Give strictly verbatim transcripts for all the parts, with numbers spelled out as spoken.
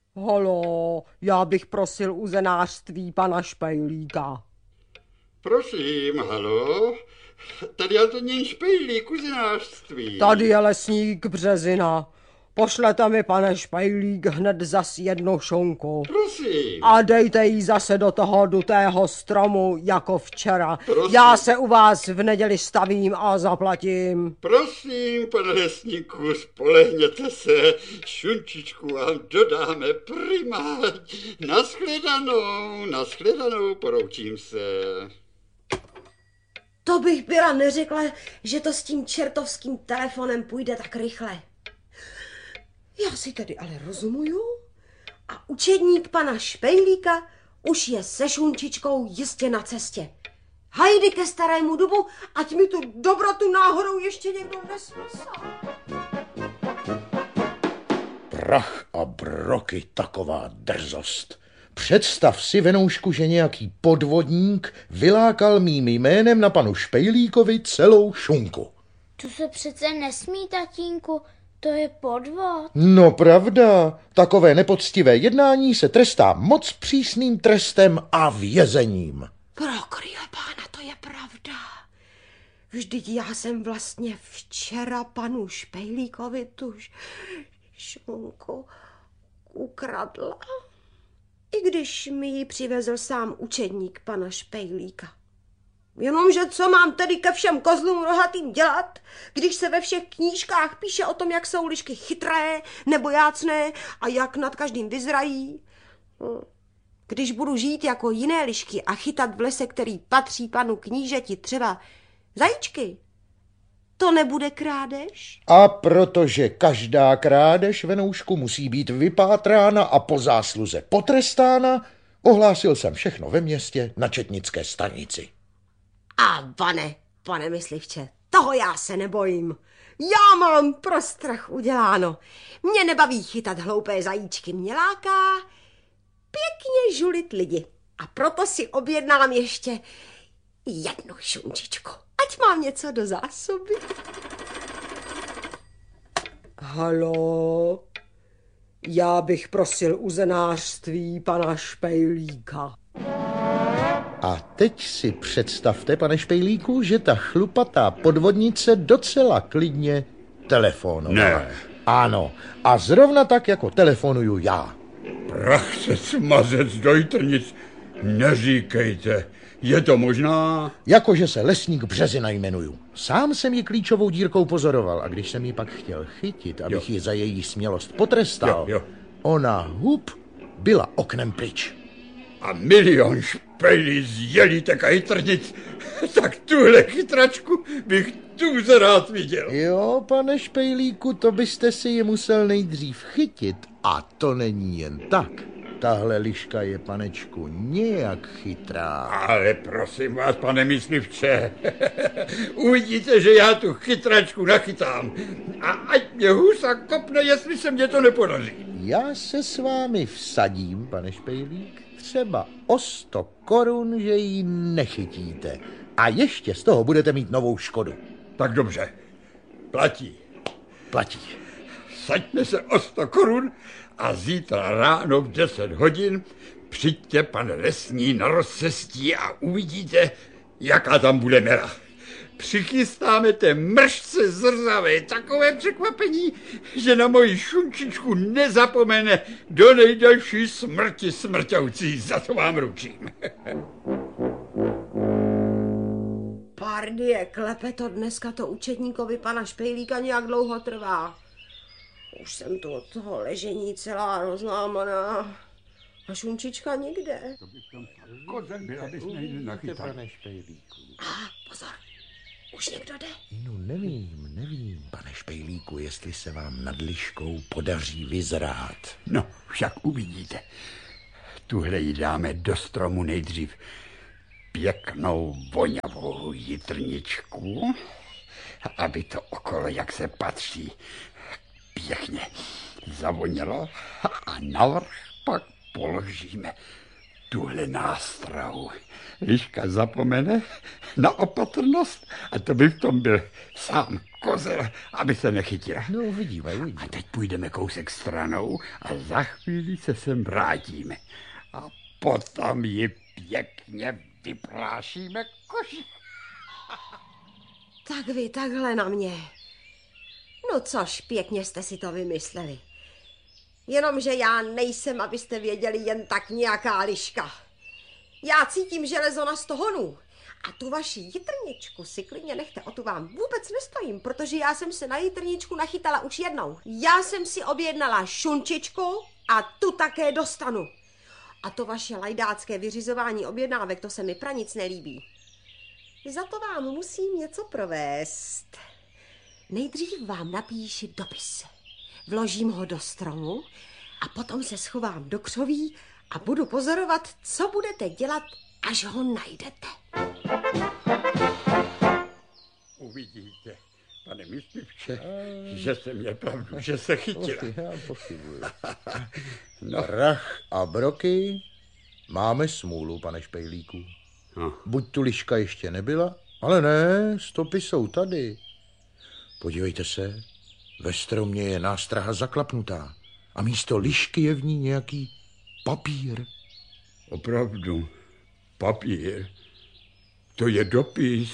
Halo, já bych prosil uzenářství pana Špejlíka. Prosím, halo? Tady Antonín Špejlík, uzenářství. Tady je lesník Březina. Pošlete mi, pane Špejlík, hned zas jednu šunku. Prosím. A dejte jí zase do toho dutého stromu, jako včera. Prosím. Já se u vás v neděli stavím a zaplatím. Prosím, pane lesníku, spolehněte se. Šunčičku vám dodáme prima. Naschledanou, naschledanou, poroučím se. To bych byla neřekla, že to s tím čertovským telefonem půjde tak rychle. Já si tedy ale rozumuju a učedník pana Špejlíka už je se Šunčičkou jistě na cestě. Hajdy ke starému dubu, ať mi tu dobrotu náhodou ještě někdo nesmysl. Prach a broky, taková drzost. Představ si, Venoušku, že nějaký podvodník vylákal mým jménem na panu Špejlíkovi celou šunku. To se přece nesmí, tatínku, to je podvod. No pravda, takové nepoctivé jednání se trestá moc přísným trestem a vězením. Pro krýle pána, to je pravda. Vždyť já jsem vlastně včera panu Špejlíkovi tu šunku ukradla. I když mi ji přivezl sám učedník pana Špejlíka. Jenomže co mám tedy ke všem kozlům rohatým dělat, když se ve všech knížkách píše o tom, jak jsou lišky chytré nebo jácné a jak nad každým vyzrají? Když budu žít jako jiné lišky a chytat v lese, který patří panu knížeti, třeba zajíčky, to nebude krádež? A protože každá krádež, Venoušku, musí být vypátrána a po zásluze potrestána, ohlásil jsem všechno ve městě na četnické stanici. A pane, pane myslivče, toho já se nebojím. Já mám pro strach uděláno. Mě nebaví chytat hloupé zajíčky, mě láká pěkně žulit lidi. A proto si objednám ještě jednu šunčičku. Ať mám něco do zásoby. Halo, já bych prosil uzenářství pana Špejlíka. A teď si představte, pane Špejlíku, že ta chlupatá podvodnice docela klidně telefonovala. Ne. Ano, a zrovna tak, jako telefonuju já. Prachce smazec do jitrnic, neříkejte. Je to možná? Jakože se lesník Březina jmenuju. Sám jsem ji klíčovou dírkou pozoroval a když jsem ji pak chtěl chytit, abych jo. ji za její smělost potrestal, jo, jo. ona hup byla oknem pryč. A milion špejlí z jelítek a jitrnic, tak tuhle chytračku bych tu rád viděl. Jo, pane Špejlíku, to byste si ji musel nejdřív chytit a to není jen tak. Tahle liška je, panečku, nějak chytrá. Ale prosím vás, pane myslivče, uvidíte, že já tu chytračku nachytám. A ať mě husa kopne, jestli se mně to nepodaří. Já se s vámi vsadím, pane Špejlík, třeba o sto korun, že ji nechytíte. A ještě z toho budete mít novou škodu. Tak dobře, platí. Platí. Saďme se o sto korun a zítra ráno v deset hodin přijďte, pane lesní, na rozcestí a uvidíte, jaká tam bude mera. Přichystáme té mršce zrzavé takové překvapení, že na moji šunčičku nezapomene do nejdelší smrti smrťoucí. Za to vám ručím. Pardie, klepe to dneska to učedníkovi pana Špejlíka nějak dlouho trvá. Už jsem tu od toho ležení celá rozlámaná. A šunčička nikde. A pozor, už někdo jde? No nevím, nevím, pane Špejlíku, jestli se vám nad liškou podaří vyzrát. No, však uvidíte. Tuhle ji dáme do stromu nejdřív pěknou voňavou jitrničku, aby to okolo, jak se patří, pěkně zavonělo a navrch pak položíme tuhle nástrahu. Liška zapomene na opatrnost a to by v tom byl sám kozel, aby se nechytila. No, uvidíme, uvidíme. A teď půjdeme kousek stranou a za chvíli se sem vrátíme. A potom ji pěkně vyprášíme koši. Tak vy takhle na mě. No což, pěkně jste si to vymysleli. Jenomže já nejsem, abyste věděli, jen tak nějaká liška. Já cítím železo na sto honů. A tu vaši jitrničku si klidně nechte, o tu vám vůbec nestojím, protože já jsem se na jitrničku nachytala už jednou. Já jsem si objednala šunčičku a tu také dostanu. A to vaše lajdácké vyřizování objednávek, to se mi pranic nelíbí. Za to vám musím něco provést. Nejdřív vám napíši dopis. Vložím ho do stromu a potom se schovám do křoví a budu pozorovat, co budete dělat, až ho najdete. Uvidíte, pane myslivče, že jsem měl pravdu, že se chytila. Já pochybuji. No. Prach a broky, máme smůlu, pane Špejlíku. No. Buď tu liška ještě nebyla, ale ne, stopy jsou tady. Podívejte se, ve stromě je nástraha zaklapnutá a místo lišky je v ní nějaký papír. Opravdu, papír, to je dopis.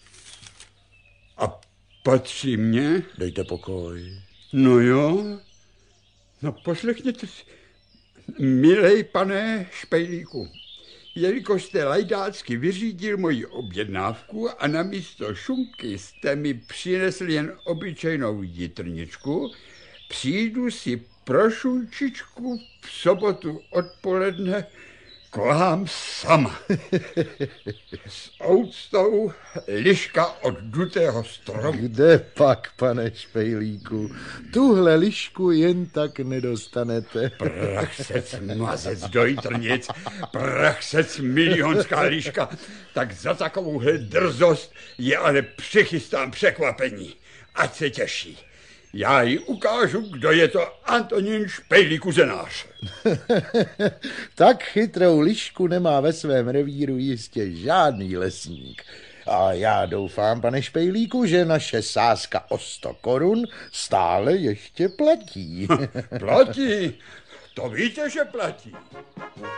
A patří mně? Dejte pokoj. No jo, no poslechněte si. Milej pane Špejlíku, jelikož jste lajdácky vyřídil moji objednávku a namísto šunky jste mi přinesl jen obyčejnou jitrničku, přijdu si pro šunčičku v sobotu odpoledne k vám sama. S ouctou liška od dutého stromu. Kde pak, pane Špejlíku? Tuhle lišku jen tak nedostanete. Prachsec mazec do jitrnic, prachsec milionská liška, tak za takovouhle drzost je ale přichystám překvapení. Ať se těší. Já jí ukážu, kdo je to Antonín Špejlík Kuzenář. Tak chytrou lišku nemá ve svém revíru jistě žádný lesník. A já doufám, pane Špejlíku, že naše sázka o sto korun stále ještě platí. Platí, to víte, že platí.